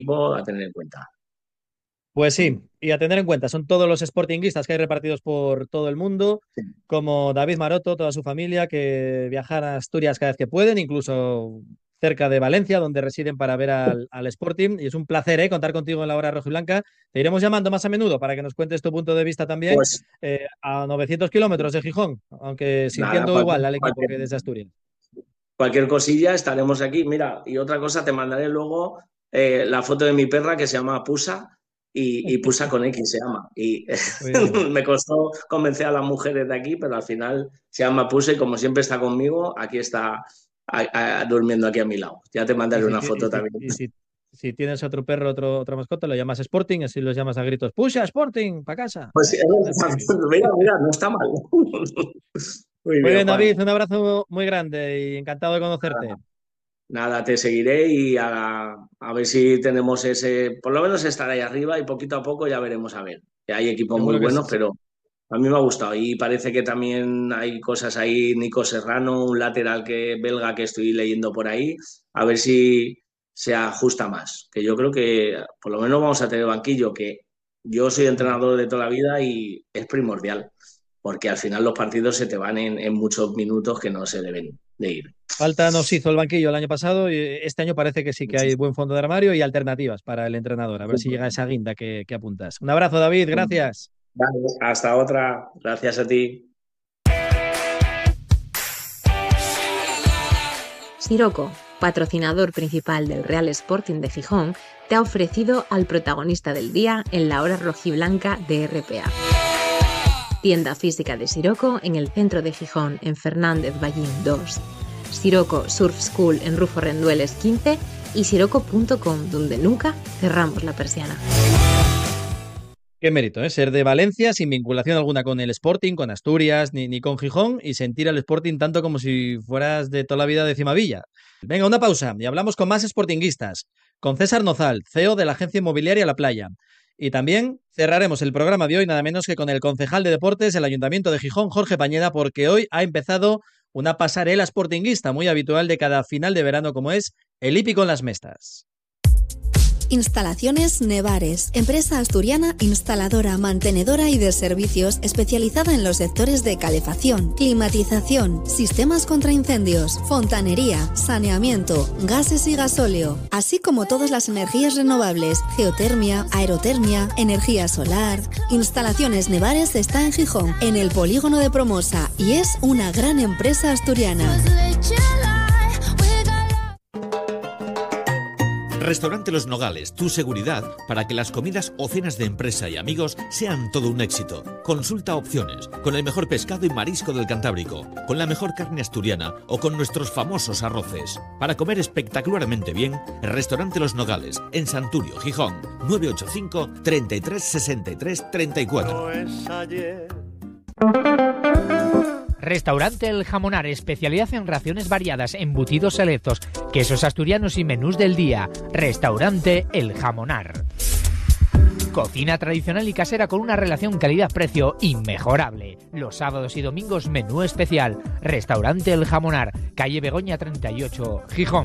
equipo a tener en cuenta. Pues sí, y a tener en cuenta, son todos los sportinguistas que hay repartidos por todo el mundo, Sí. como David Maroto, toda su familia, que viajan a Asturias cada vez que pueden, incluso cerca de Valencia, donde residen para ver al Sporting. Y es un placer, contar contigo en la hora rojiblanca. Te iremos llamando más a menudo para que nos cuentes tu punto de vista también Pues a 900 kilómetros de Gijón, aunque nada, sintiendo igual al equipo que desde Asturias. cualquier cosilla estaremos aquí. Mira, y otra cosa, te mandaré luego la foto de mi perra que se llama Pusa y Pusa con X se llama. Y Muy bien. me costó convencer a las mujeres de aquí, pero al final se llama Pusa y como siempre está conmigo, aquí está durmiendo aquí a mi lado. Ya te Y mandaré si, una ti- y foto si, también. y si, si tienes otro perro, otra mascota, lo llamas Sporting, así los llamas a gritos. ¡Pusha, Sporting! ¡Para casa! Pues Muy bien. mira, mira, no está mal. Muy Muy bien, bien, Juan. David, un abrazo muy grande y encantado de conocerte. Nada, te seguiré y a ver si tenemos ese, por lo menos estar ahí arriba y poquito a poco ya veremos a ver. Que hay equipos muy Seguro que buenos, pero a mí me ha gustado y parece que también hay cosas ahí, Nico Serrano, un lateral que belga que estoy leyendo por ahí, a ver si se ajusta más. Que yo creo que por lo menos vamos a tener banquillo, que yo soy entrenador de toda la vida y es primordial, porque al final los partidos se te van en muchos minutos que no se deben de ir. falta nos hizo el banquillo el año pasado y este año parece que sí que hay buen fondo de armario y alternativas para el entrenador. A ver si llega esa guinda que apuntas. Un abrazo, David, gracias. Vale, hasta otra. Gracias a ti. Siroco, patrocinador principal del Real Sporting de Gijón, te ha ofrecido al protagonista del día en la hora rojiblanca de RPA. Tienda física de Siroco en el centro de Gijón, en Fernández Ballín 2. Siroco Surf School en Rufo Rendueles 15 y siroco.com, donde nunca cerramos la persiana. Qué mérito, ¿eh? Ser de Valencia sin vinculación alguna con el Sporting, con Asturias, ni con Gijón y sentir al Sporting tanto como si fueras de toda la vida de Cimavilla. Venga, una pausa y hablamos con más sportinguistas, con César Nozal, CEO de la agencia inmobiliaria La Playa. Y también cerraremos el programa de hoy nada menos que con el concejal de deportes del Ayuntamiento de Gijón, Jorge Pañeda, porque hoy ha empezado una pasarela sportinguista muy habitual de cada final de verano como es el hípico en las Mestas. Instalaciones Nevares, empresa asturiana instaladora, mantenedora y de servicios especializada en los sectores de calefacción, climatización, sistemas contra incendios, fontanería, saneamiento, gases y gasóleo, así como todas las energías renovables, geotermia, aerotermia, energía solar. Instalaciones Nevares está en Gijón, en el polígono de Promosa, y es una gran empresa asturiana. Restaurante Los Nogales, tu seguridad para que las comidas o cenas de empresa y amigos sean todo un éxito. Consulta opciones, con el mejor pescado y marisco del Cantábrico, con la mejor carne asturiana o con nuestros famosos arroces. Para comer espectacularmente bien, Restaurante Los Nogales, en Santurio, Gijón, 985 33 63 34. No es ayer. Restaurante El Jamonar, especialidad en raciones variadas, embutidos selectos, quesos asturianos y menús del día. Restaurante El Jamonar. Cocina tradicional y casera con una relación calidad-precio inmejorable. Los sábados y domingos menú especial. Restaurante El Jamonar, calle Begoña 38, Gijón.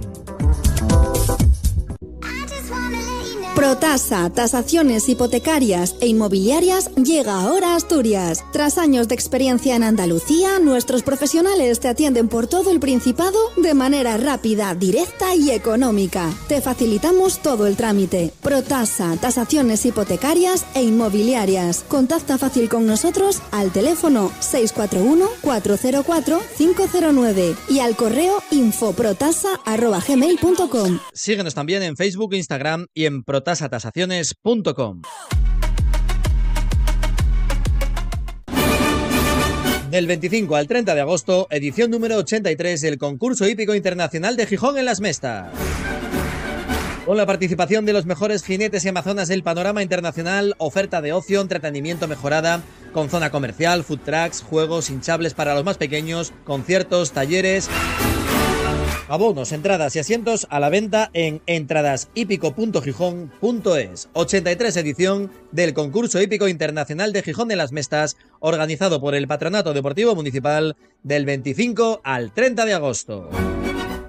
Protasa, tasaciones hipotecarias e inmobiliarias, llega ahora a Asturias. Tras años de experiencia en Andalucía, nuestros profesionales te atienden por todo el Principado de manera rápida, directa y económica. Te facilitamos todo el trámite. Protasa, tasaciones hipotecarias e inmobiliarias. Contacta fácil con nosotros al teléfono 641-404-509 y al correo info@protasa.gmail.com. Síguenos también en Facebook, Instagram y en protasatasaciones.com. Del 25 al 30 de agosto, edición número 83 del concurso hípico internacional de Gijón en las Mestas. Con la participación de los mejores jinetes y amazonas del panorama internacional, oferta de ocio, entretenimiento mejorada, con zona comercial, food trucks, juegos hinchables para los más pequeños, conciertos, talleres. Abonos, entradas y asientos a la venta en entradashípico.gijón.es. 83 edición del concurso hípico internacional de Gijón de las Mestas, organizado por el Patronato Deportivo Municipal del 25 al 30 de agosto.